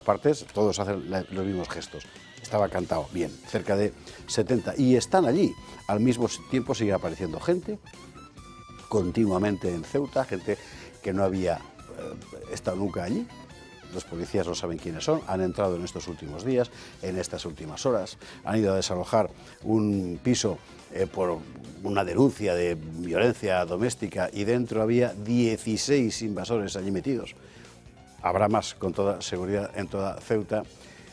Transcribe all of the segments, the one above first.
partes, todos hacen los mismos gestos. Estaba cantado, bien, cerca de 70. Y están allí. Al mismo tiempo sigue apareciendo gente continuamente en Ceuta, gente que no había estado nunca allí. Los policías no saben quiénes son, han entrado en estos últimos días, en estas últimas horas, han ido a desalojar un piso por una denuncia de violencia doméstica y dentro había 16 invasores allí metidos. Habrá más, con toda seguridad, en toda Ceuta.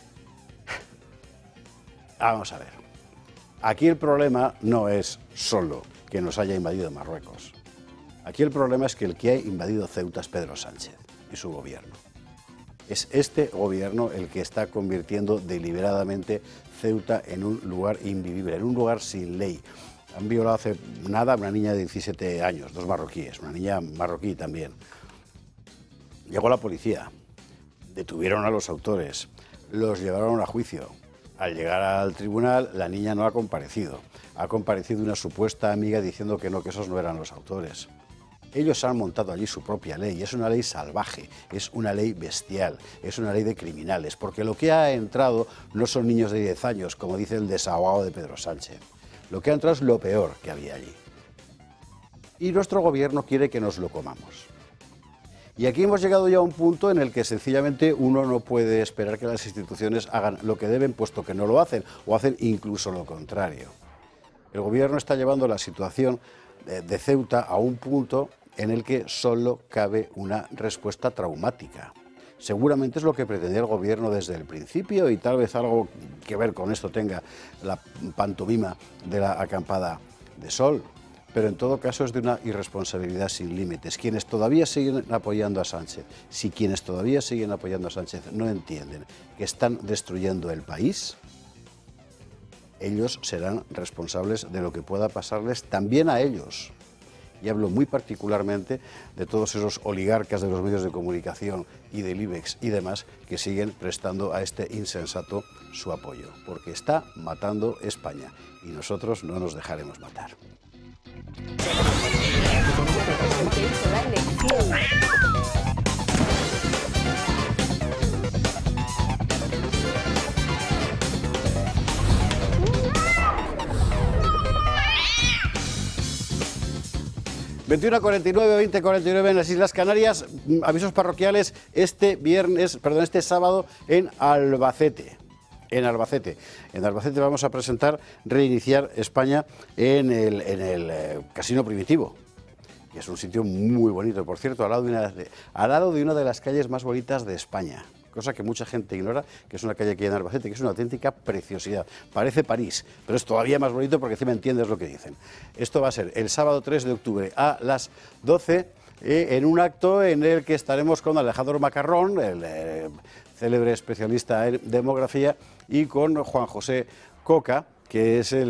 Vamos a ver. Aquí el problema no es solo que nos haya invadido Marruecos. Aquí el problema es que el que ha invadido Ceuta es Pedro Sánchez y su gobierno. Es este gobierno el que está convirtiendo deliberadamente Ceuta en un lugar invivible, en un lugar sin ley. Han violado hace nada a una niña de 17 años, 2 marroquíes, una niña marroquí también. Llegó la policía, detuvieron a los autores, los llevaron a juicio. Al llegar al tribunal, la niña no ha comparecido. Ha comparecido una supuesta amiga diciendo que no, que esos no eran los autores. Ellos han montado allí su propia ley, es una ley salvaje, es una ley bestial, es una ley de criminales, porque lo que ha entrado no son niños de 10 años, como dice el desahogado de Pedro Sánchez. Lo que ha entrado es lo peor que había allí. Y nuestro gobierno quiere que nos lo comamos. Y aquí hemos llegado ya a un punto en el que sencillamente uno no puede esperar que las instituciones hagan lo que deben, puesto que no lo hacen, o hacen incluso lo contrario. El gobierno está llevando la situación de Ceuta a un punto en el que solo cabe una respuesta traumática. Seguramente es lo que pretendía el gobierno desde el principio y tal vez algo que ver con esto tenga la pantomima de la acampada de sol. Pero en todo caso es de una irresponsabilidad sin límites. Quienes todavía siguen apoyando a Sánchez, si quienes todavía siguen apoyando a Sánchez no entienden que están destruyendo el país, ellos serán responsables de lo que pueda pasarles también a ellos. Y hablo muy particularmente de todos esos oligarcas de los medios de comunicación y del IBEX y demás que siguen prestando a este insensato su apoyo, porque está matando España y nosotros no nos dejaremos matar. 21:49, 20:49 en las Islas Canarias. Avisos parroquiales este sábado en Albacete. En Albacete vamos a presentar Reiniciar España en el Casino Primitivo, que es un sitio muy bonito, por cierto, al lado de una de las calles más bonitas de España, cosa que mucha gente ignora, que es una calle aquí en Albacete, que es una auténtica preciosidad. Parece París, pero es todavía más bonito porque encima entiendes lo que dicen. Esto va a ser el sábado 3 de octubre a las 12, en un acto en el que estaremos con Alejandro Macarrón, el célebre especialista en demografía, y con Juan José Coca, que es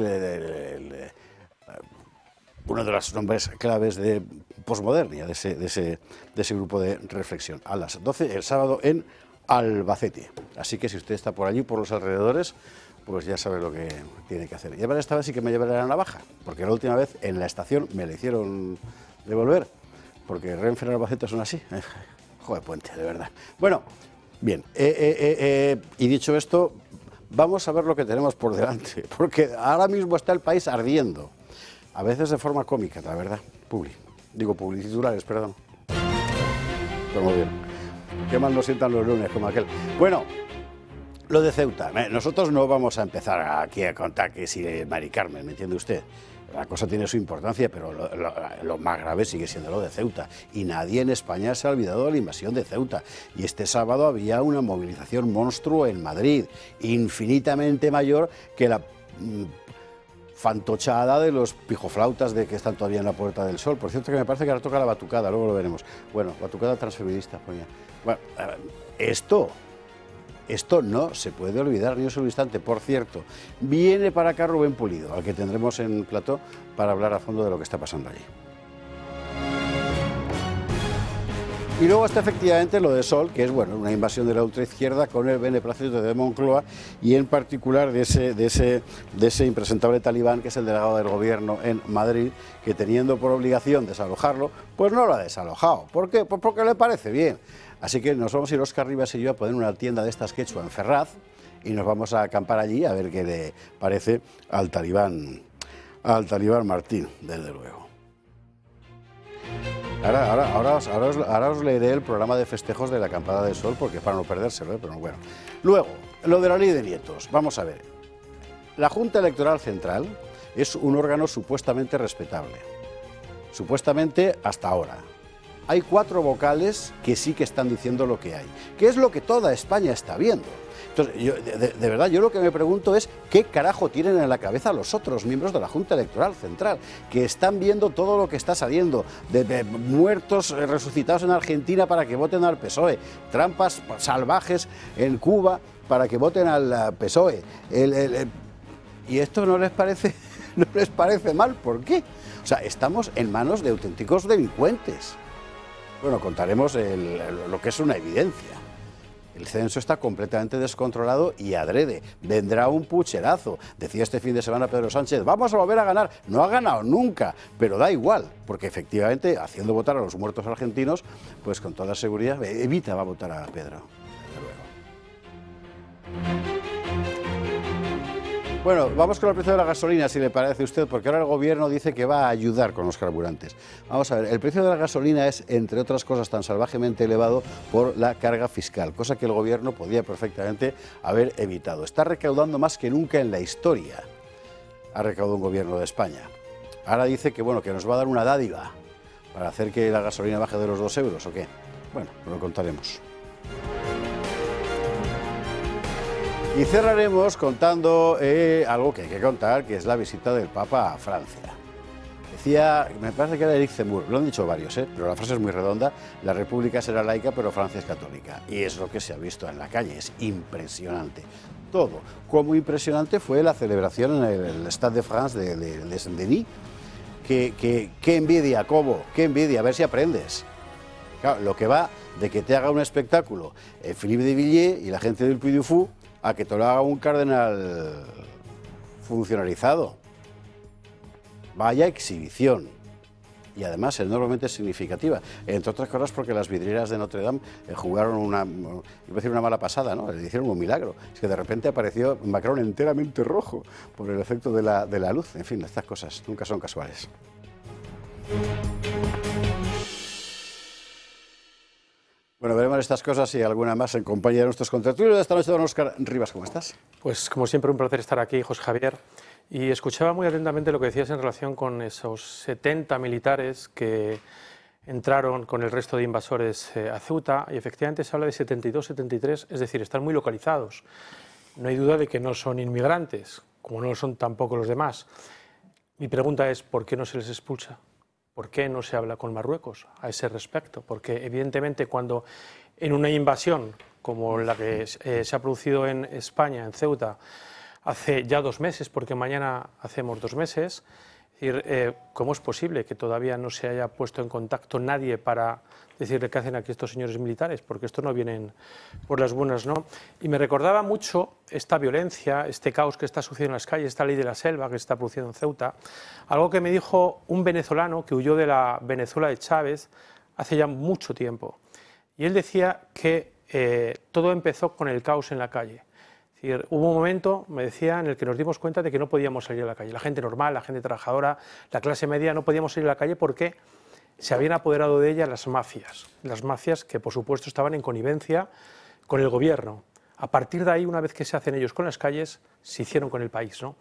uno de los nombres claves de posmodernia, de ese grupo de reflexión. A las 12 el sábado en Albacete. Así que si usted está por allí, por los alrededores, pues ya sabe lo que tiene que hacer. Y ahora esta vez sí que me llevaré la navaja, porque la última vez en la estación me la hicieron devolver, porque Renfe en Albacete son así. Joder, puente, de verdad. Bueno, bien, y dicho esto, vamos a ver lo que tenemos por delante, porque ahora mismo está el país ardiendo, a veces de forma cómica, la verdad. Publiciturares, perdón. Pero muy bien. Qué mal nos sientan los lunes, como aquel. Bueno, lo de Ceuta. Nosotros no vamos a empezar aquí a contar que si Mari Carmen, ¿me entiende usted? La cosa tiene su importancia, pero lo más grave sigue siendo lo de Ceuta. Y nadie en España se ha olvidado de la invasión de Ceuta. Y este sábado había una movilización monstruo en Madrid, infinitamente mayor que la fantochada de los pijoflautas de que están todavía en la Puerta del Sol. Por cierto, que me parece que ahora toca la batucada, luego lo veremos. Bueno, batucada transfeminista, ponía. Bueno, esto no se puede olvidar ni un solo instante. Por cierto, viene para acá Rubén Pulido, al que tendremos en plató para hablar a fondo de lo que está pasando allí. Y luego está efectivamente lo de Sol, que es una invasión de la ultraizquierda con el beneplácito de Moncloa y en particular de ese impresentable talibán que es el delegado del gobierno en Madrid, que teniendo por obligación desalojarlo, pues no lo ha desalojado. ¿Por qué? Pues porque le parece bien. Así que nos vamos a ir Óscar Rivas y yo a poner una tienda de estas quechua en Ferraz y nos vamos a acampar allí a ver qué le parece al talibán Martín, desde luego. Ahora os leeré el programa de festejos de la Acampada del Sol, porque para no perdérselo, pero bueno. Luego, lo de la ley de nietos. Vamos a ver. La Junta Electoral Central es un órgano supuestamente respetable. Supuestamente hasta ahora. Hay 4 vocales que sí que están diciendo lo que hay, que es lo que toda España está viendo. Entonces, yo, de verdad, yo lo que me pregunto es qué carajo tienen en la cabeza los otros miembros de la Junta Electoral Central, que están viendo todo lo que está saliendo, de muertos resucitados en Argentina para que voten al PSOE, trampas salvajes en Cuba para que voten al PSOE. ¿Y esto no les parece, no les parece mal? ¿Por qué? O sea, estamos en manos de auténticos delincuentes. Bueno, contaremos lo que es una evidencia. El censo está completamente descontrolado y adrede. Vendrá un pucherazo. Decía este fin de semana Pedro Sánchez, vamos a volver a ganar. No ha ganado nunca, pero da igual, porque efectivamente, haciendo votar a los muertos argentinos, pues con toda seguridad, Evita va a votar a Pedro. Desde luego. Bueno, vamos con el precio de la gasolina, si le parece a usted, porque ahora el gobierno dice que va a ayudar con los carburantes. Vamos a ver, el precio de la gasolina es, entre otras cosas, tan salvajemente elevado por la carga fiscal, cosa que el gobierno podía perfectamente haber evitado. Está recaudando más que nunca en la historia, ha recaudado un gobierno de España. Ahora dice que, bueno, que nos va a dar una dádiva para hacer que la gasolina baje de los 2 euros, ¿o qué? Bueno, lo contaremos. Y cerraremos contando algo que hay que contar, que es la visita del Papa a Francia. Decía, me parece que era Eric Zemmour, lo han dicho varios, pero la frase es muy redonda, la República será laica, pero Francia es católica. Y es lo que se ha visto en la calle, es impresionante. Todo. Como impresionante fue la celebración en el Stade de France de Saint-Denis. Qué envidia, Cobo, qué envidia, a ver si aprendes. Claro, lo que va de que te haga un espectáculo Philippe de Villiers y la gente del Puy du Fou, a que te lo haga un cardenal funcionarizado. Vaya exhibición. Y además enormemente significativa. Entre otras cosas porque las vidrieras de Notre Dame jugaron iba a decir una mala pasada, ¿no? Le hicieron un milagro. Es que de repente apareció Macron enteramente rojo por el efecto de la luz. En fin, estas cosas nunca son casuales. Bueno, veremos estas cosas y alguna más en compañía de nuestros contertulios de esta noche. Don Óscar Rivas, ¿cómo estás? Pues como siempre un placer estar aquí, José Javier. Y escuchaba muy atentamente lo que decías en relación con esos 70 militares que entraron con el resto de invasores a Ceuta, y efectivamente se habla de 72, 73, es decir, están muy localizados. No hay duda de que no son inmigrantes, como no lo son tampoco los demás. Mi pregunta es, ¿por qué no se les expulsa? ¿Por qué no se habla con Marruecos a ese respecto? Porque evidentemente cuando en una invasión como la que se ha producido en España, en Ceuta, hace ya 2 meses, porque mañana hacemos 2 meses, es decir, ¿cómo es posible que todavía no se haya puesto en contacto nadie para decirle qué hacen aquí estos señores militares? Porque estos no vienen por las buenas, ¿no? Y me recordaba mucho esta violencia, este caos que está sucediendo en las calles, esta ley de la selva que se está produciendo en Ceuta, algo que me dijo un venezolano que huyó de la Venezuela de Chávez hace ya mucho tiempo. Y él decía que todo empezó con el caos en la calle. Es decir, hubo un momento, me decía, en el que nos dimos cuenta de que no podíamos salir a la calle. La gente normal, la gente trabajadora, la clase media, no podíamos salir a la calle porque se habían apoderado de ella las mafias que por supuesto estaban en connivencia con el gobierno. A partir de ahí, una vez que se hacen ellos con las calles, se hicieron con el país, ¿no?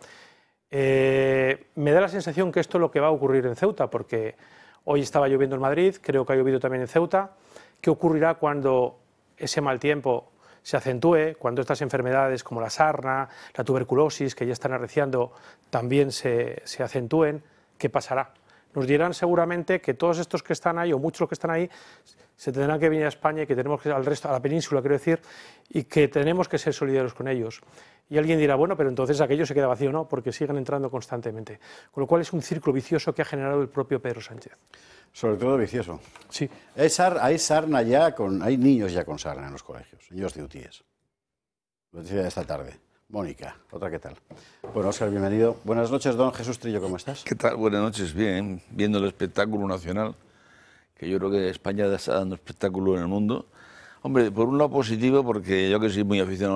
Me da la sensación que esto es lo que va a ocurrir en Ceuta, porque hoy estaba lloviendo en Madrid, creo que ha llovido también en Ceuta. ¿Qué ocurrirá cuando ese mal tiempo se acentúe, cuando estas enfermedades como la sarna, la tuberculosis, que ya están arreciando, también se acentúen? ¿Qué pasará? Nos dirán seguramente que todos estos que están ahí, o muchos los que están ahí, se tendrán que venir a España y que tenemos que ir al resto, a la península, quiero decir, y que tenemos que ser solidarios con ellos. Y alguien dirá, bueno, pero entonces aquello se queda vacío, ¿no? Porque siguen entrando constantemente. Con lo cual es un círculo vicioso que ha generado el propio Pedro Sánchez. Sobre todo vicioso. Sí. Hay sarna ya, hay niños ya con sarna en los colegios, niños de UTIs. Lo decía esta tarde. Mónica, otra, ¿qué tal? Bueno, Óscar, bienvenido. Buenas noches, don Jesús Trillo, ¿cómo estás? ¿Qué tal? Buenas noches, bien, viendo el espectáculo nacional, que yo creo que España está dando espectáculo en el mundo. Hombre, por un lado positivo, porque yo que soy muy aficionado